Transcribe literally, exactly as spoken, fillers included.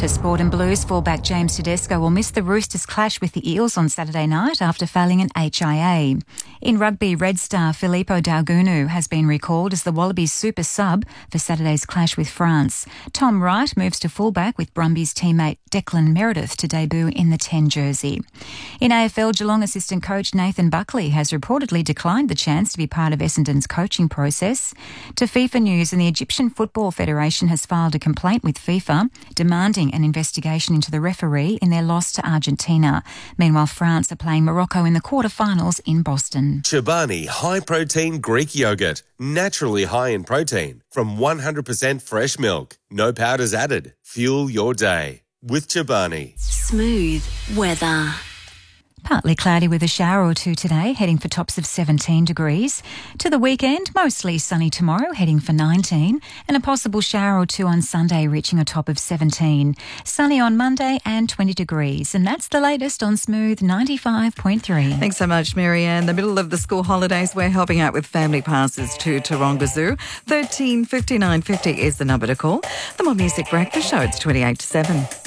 To sport and blues, fullback James Tedesco will miss the Roosters' clash with the Eels on Saturday night after failing an H I A. In rugby, Red star Filippo Daugunu has been recalled as the Wallabies super sub for Saturday's clash with France. Tom Wright moves to fullback with Brumbies teammate Declan Meredith to debut in the ten jersey. In A F L, Geelong assistant coach Nathan Buckley has reportedly declined the chance to be part of Essendon's coaching process. To FIFA News, and the Egyptian Football Federation has filed a complaint with FIFA demanding an investigation into the referee in their loss to Argentina. Meanwhile, France are playing Morocco in the quarterfinals in Boston. Chobani High Protein Greek Yogurt. Naturally high in protein from one hundred percent fresh milk. No powders added. Fuel your day with Chobani. Smooth weather. Partly cloudy with a shower or two today, heading for tops of seventeen degrees. To the weekend, mostly sunny tomorrow, heading for nineteen, and a possible shower or two on Sunday, reaching a top of seventeen. Sunny on Monday and twenty degrees. And that's the latest on Smooth ninety-five point three. Thanks so much, Marianne. The middle of the school holidays, we're helping out with family passes to Taronga Zoo. thirteen fifty-nine fifty is the number to call. The More Music Breakfast Show, it's twenty-eight to seven.